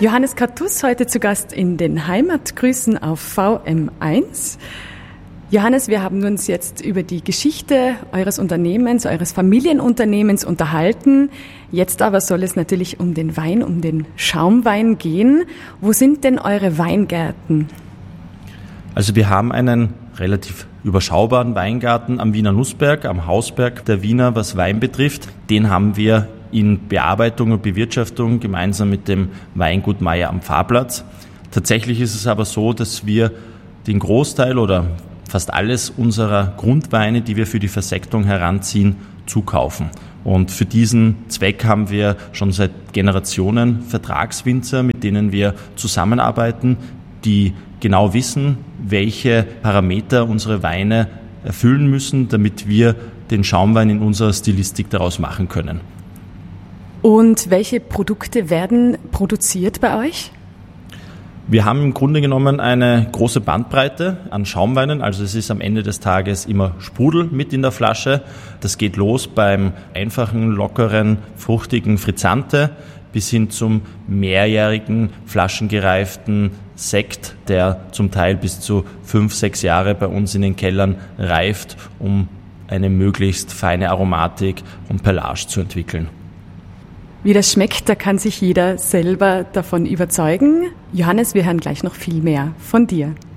Johannes Cartus heute zu Gast in den Heimatgrüßen auf VM1. Johannes, wir haben uns jetzt über die Geschichte eures Unternehmens, eures Familienunternehmens unterhalten. Jetzt aber soll es natürlich um den Wein, um den Schaumwein gehen. Wo sind denn eure Weingärten? Also wir haben einen relativ überschaubaren Weingarten am Wiener Nussberg, am Hausberg der Wiener, was Wein betrifft. Den haben wir in Bearbeitung und Bewirtschaftung gemeinsam mit dem Weingut Meyer am Pfarrplatz. Tatsächlich ist es aber so, dass wir den Großteil oder fast alles unserer Grundweine, die wir für die Versektung heranziehen, zukaufen. Und für diesen Zweck haben wir schon seit Generationen Vertragswinzer, mit denen wir zusammenarbeiten, die genau wissen, welche Parameter unsere Weine erfüllen müssen, damit wir den Schaumwein in unserer Stilistik daraus machen können. Und welche Produkte werden produziert bei euch? Wir haben im Grunde genommen eine große Bandbreite an Schaumweinen. Also es ist am Ende des Tages immer Sprudel mit in der Flasche. Das geht los beim einfachen, lockeren, fruchtigen Frizzante bis hin zum mehrjährigen, flaschengereiften Sekt, der zum Teil bis zu 5-6 Jahre bei uns in den Kellern reift, um eine möglichst feine Aromatik und Perlage zu entwickeln. Wie das schmeckt, da kann sich jeder selber davon überzeugen. Johannes, wir hören gleich noch viel mehr von dir.